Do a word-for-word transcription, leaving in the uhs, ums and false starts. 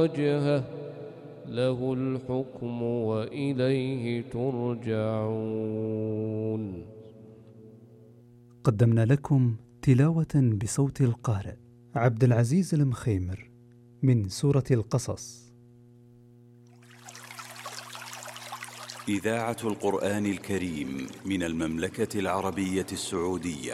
وجهه له الحكم وإليه ترجعون. قدمنا لكم تلاوة بصوت القارئ عبد العزيز المخيمر من سورة القصص. إذاعة القرآن الكريم من المملكة العربية السعودية.